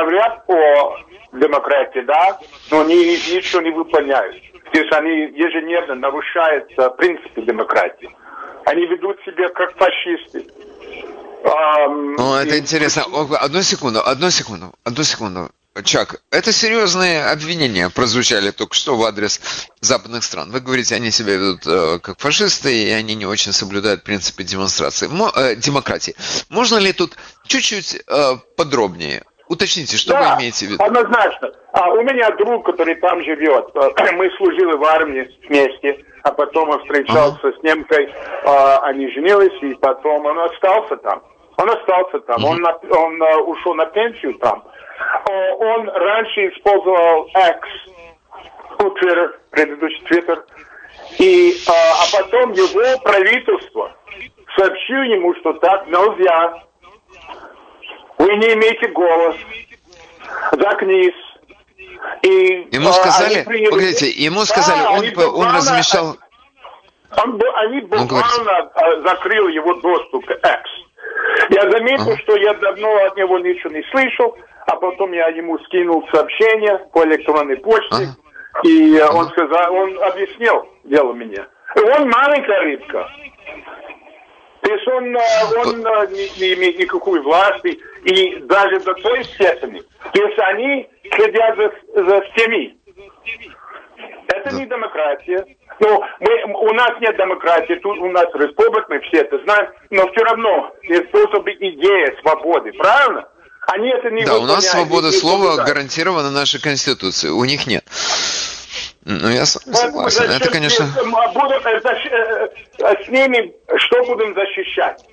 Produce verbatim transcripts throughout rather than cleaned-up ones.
говорят о демократии, да, но они ничего не выполняют. То есть они ежедневно нарушают принципы демократии. Они ведут себя как фашисты. Um, ну, это и... интересно. Одну секунду, одну секунду, одну секунду. Чак, это серьезные обвинения прозвучали только что в адрес западных стран. Вы говорите, они себя ведут э, как фашисты, и они не очень соблюдают принципы демонстрации, Мо, э, демократии. Можно ли тут чуть-чуть э, подробнее? Уточните, что да, вы имеете в виду? Однозначно. А, у меня друг, который там живет. Мы служили в армии вместе, а потом он встречался ага. с немкой. А, они женились, и потом он остался там. Он остался там. Он, на, он uh, ушел на пенсию там. Он раньше использовал X, Twitter, предыдущий Twitter, и, а, а потом его правительство сообщило ему, что так нельзя, вы не имеете голос, заткнись. И, ему сказали, а, приняли... погодите, ему сказали, да, он, буквально, он размещал... Он, они буквально ну, закрыли его доступ к X. Я заметил, ага. что я давно от него ничего не слышал, а потом я ему скинул сообщение по электронной почте, ага. и ага. он сказал, он объяснил дело мне. И он маленькая рыбка. То есть он, он не, не имеет никакой власти, и даже до той степени. То есть они следят за, за всеми. Это да. не демократия. Ну, мы, у нас нет демократии, тут у нас республика, мы все это знаем, но все равно есть способ идея свободы, правильно? Они это не да, выполняют. У нас свобода слова гарантирована нашей Конституцией, у них нет. Ну, я с вами согласен. Это, конечно... Будем, с ними что будем защищать?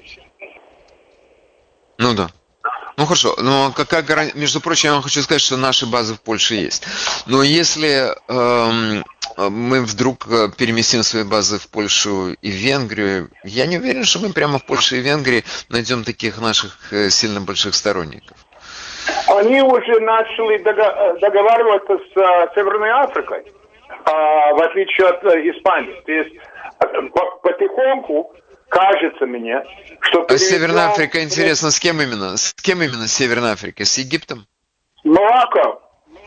Ну да. Ну хорошо, но какая гарантия... Между прочим, я вам хочу сказать, что наши базы в Польше есть. Но если эм, мы вдруг переместим свои базы в Польшу и в Венгрию, я не уверен, что мы прямо в Польше и Венгрии найдем таких наших сильно больших сторонников. Они уже начали договариваться с Северной Африкой, в отличие от Испании. То есть потихоньку кажется мне, что... А Северная Африка, интересно, с кем именно? С кем именно Северная Африка? С Египтом? Марокко.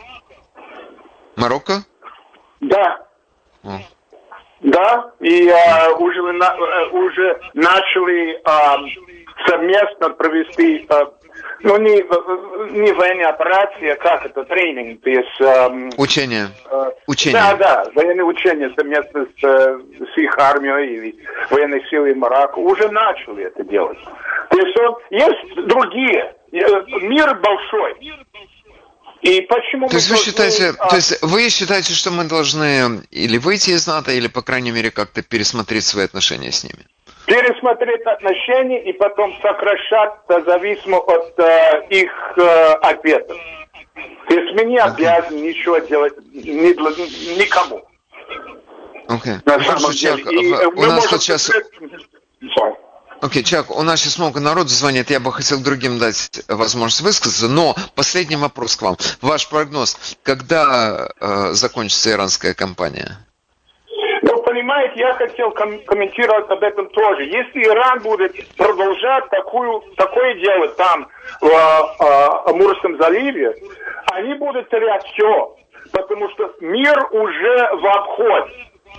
Марокко? Да. О. Да, и а, уже, уже начали а, совместно провести... А, ну, не, не военная операция, как это, тренинг, то есть... Эм, учение. Э, учение. Да, да, военные учения совместно с, с их армией или военной силой Марокко уже начали это делать. То есть он, есть другие, мир большой. И почему то есть мы вы должны, считаете, а... то есть вы считаете, что мы должны или выйти из НАТО, или, по крайней мере, как-то пересмотреть свои отношения с ними? Пересмотреть отношения и потом сокращать зависимо от э, их э, ответов. То есть мы не обязаны okay. ничего делать ни для, никому. Окей. Okay. На Ну, самом хорошо, деле. Чак, И у нас можем... сейчас... Окей, okay, Чак, у нас сейчас много народу звонит, я бы хотел другим дать возможность высказаться, но последний вопрос к вам. Ваш прогноз, когда э, закончится иранская кампания? Ну, понимаете, я хотел ком- комментировать об этом тоже. Если Иран будет продолжать такую, такое дело там, в э, Амурском заливе, они будут терять все, потому что мир уже в обход.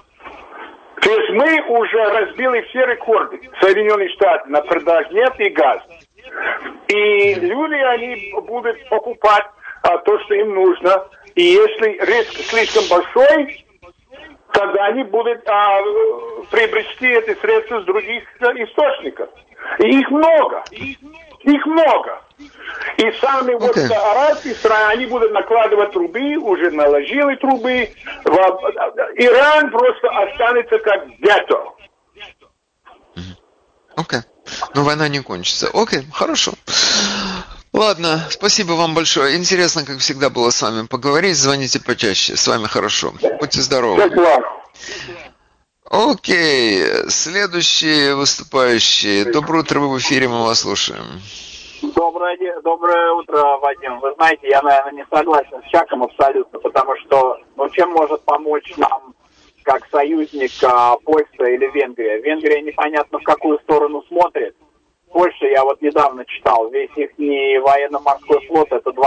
То есть мы уже разбили все рекорды Соединенных Штатов на продаже нефти и газа. И люди, они будут покупать а, то, что им нужно. И если риск слишком большой, тогда они будут а, приобрести эти средства с других источников. И их много. Их много. И сами okay. вот арабские страны, они будут накладывать трубы, уже наложили трубы. Иран просто останется как гетто. Окей. Okay. Но война не кончится. Окей, okay. Хорошо. Ладно, спасибо вам большое. Интересно, как всегда, было с вами поговорить. Звоните почаще. С вами хорошо. Будьте здоровы. Окей. Следующие выступающие. Доброе утро, вы в эфире, мы вас слушаем. Доброе, доброе утро, Вадим. Вы знаете, я, наверное, не согласен с Чаком абсолютно, потому что, ну, чем может помочь нам, как союзник, Польша или Венгрия? Венгрия непонятно в какую сторону смотрит. Польша, я вот недавно читал, весь их военно-морской флот, это два